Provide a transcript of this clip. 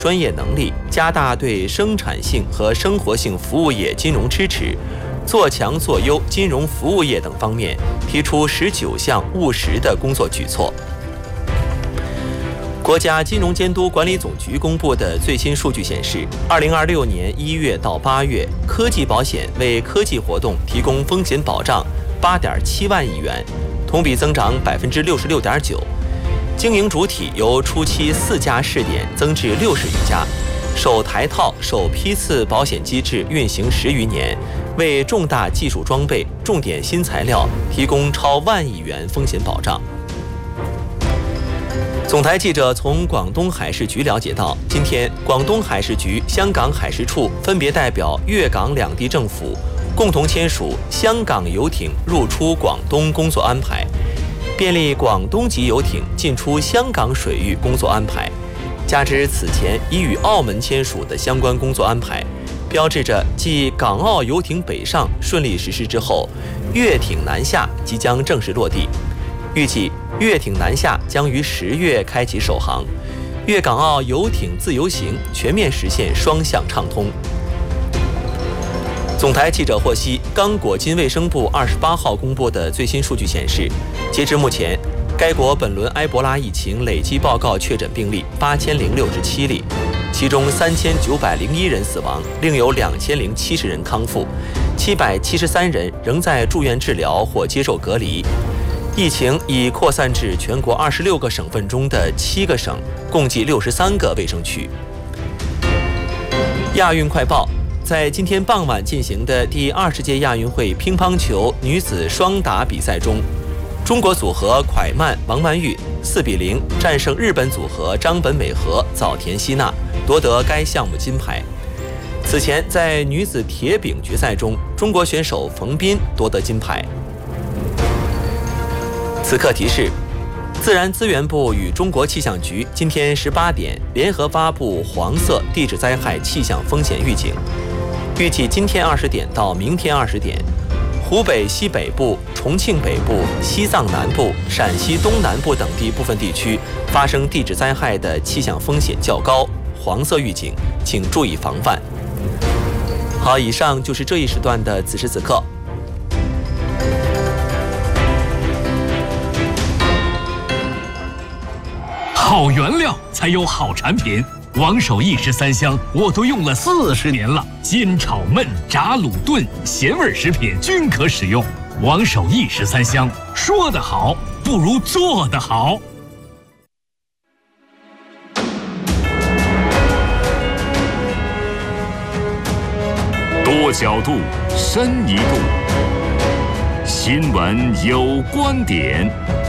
专业能力，加大对生产性和生活性服务业金融支持，做强做优金融服务业等方面，提出19项务实的工作举措。国家金融监督管理总局公布的最新数据显示，2026年1月到8月，科技保险为科技活动提供风险保障8.7万亿元，同比增长66.9%。经营主体由初期4家试点增至60余家，首台套、首批次保险机制运行10余年，为重大技术装备、重点新材料提供超1万亿元风险保障。总台记者从广东海事局了解到，今天广东海事局、香港海事处分别代表粤港两地政府，共同签署香港游艇入出广东工作安排，便利广东籍游艇进出香港水域工作安排。加之此前已与澳门签署的相关工作安排，标志着继港澳游艇北上顺利实施之后，粤艇南下即将正式落地。预计粤艇南下将于10月开启首航，粤港澳游艇自由行全面实现双向畅通。总台记者获悉，刚果金卫生部28号公布的最新数据显示，截至目前，该国本轮埃博拉疫情累计报告确诊病例8067例，其中3901人死亡，另有2070人康复，773人仍在住院治疗或接受隔离。疫情已扩散至全国26个省份中的7个省，共计63个卫生区。亚运快报，在今天傍晚进行的第20届亚运会乒乓球女子双打比赛中，中国组合蒯曼王曼玉4-0战胜日本组合张本美和早田希娜，夺得该项目金牌。此前在女子铁饼决赛中，中国选手冯彬夺得金牌。此刻提示：自然资源部与中国气象局今天18点联合发布黄色地质灾害气象风险预警。预计今天20点到明天20点，湖北西北部、重庆北部、西藏南部、陕西东南部等地部分地区发生地质灾害的气象风险较高，黄色预警，请注意防范。好，以上就是这一时段的此时此刻。 好原料才有好产品，王守义13香我都用了40年了，煎炒焖炸卤炖咸味食品均可使用。王守义13香，说得好不如做得好。 多角度，深一度，新闻有观点。